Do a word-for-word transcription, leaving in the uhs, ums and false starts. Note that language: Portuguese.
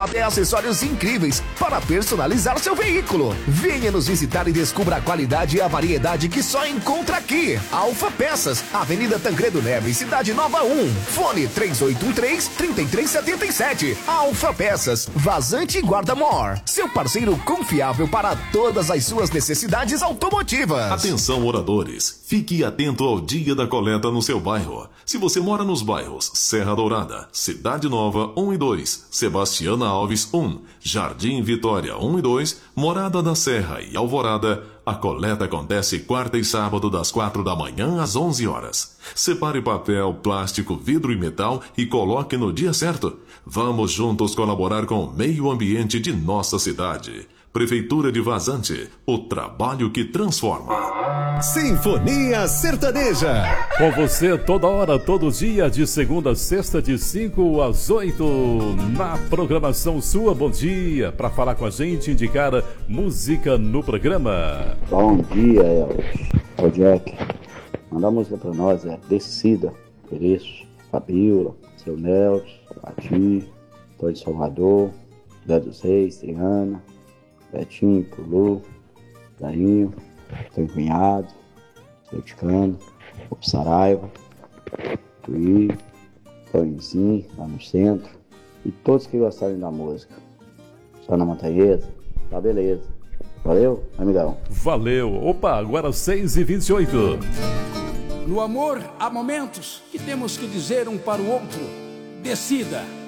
até acessórios incríveis para personalizar seu veículo. Venha nos visitar e descubra a qualidade e a variedade que só encontra aqui. Alfa Peças, Avenida Tancredo Neves, Cidade Nova um. Fone três oito um três, três três sete sete. Alfa Peças, Vazante e Guarda-Mor. Seu parceiro confiável para todas as suas necessidades automotivas. Atenção, moradores. Fique atento ao dia da coleta no seu bairro. Se você mora nos bairros Serra Dourada, Cidade Nova um e dois, Sebastiana Alves um, Jardim Vitória um e dois, Morada da Serra e Alvorada, a coleta acontece quarta e sábado das quatro da manhã às onze horas. Separe papel, plástico, vidro e metal e coloque no dia certo. Vamos juntos colaborar com o meio ambiente de nossa cidade. Prefeitura de Vazante, o trabalho que transforma. Sinfonia Sertaneja. Com você toda hora, todo dia, de segunda a sexta, de cinco às oito, na programação sua. Bom dia, para falar com a gente, indicar música no programa. Bom dia, Elvis. É o Jack. Manda música pra nós, é Descida, Pereço, Fabiola, Seu Nelson, Pati, Tô de Salvador, Zé dos Reis, Triana, Betinho, Pulu, Darinho, Tem Cunhado, Serticano, Opo Saraiva, Tuí, Toninzinho, lá no centro, e todos que gostarem da música. Só na Montanhesa, tá beleza. Valeu, amigão. Valeu. Opa, agora seis e vinte e oito. No amor há momentos que temos que dizer um para o outro: decida.